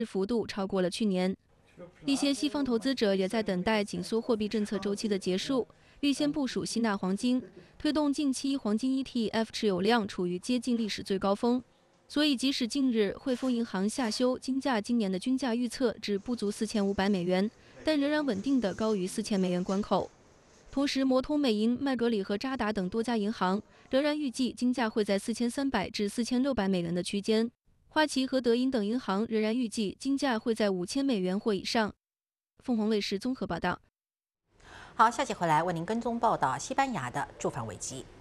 幅度超过了去年。一些西方投资者也在等待紧缩货币政策周期的结束，预先部署吸纳黄金，推动近期黄金 ETF 持有量处于接近历史最高峰。所以，即使近日汇丰银行下修金价今年的均价预测至不足$4500，但仍然稳定的高于$4000关口。同时，摩通、美银、麦格里和渣打等多家银行仍然预计金价会在$4300至$4600的区间。花旗和德银等银行仍然预计金价会在$5000或以上。凤凰卫视综合报道。 好，下期回来为您跟踪报道西班牙的住房危机。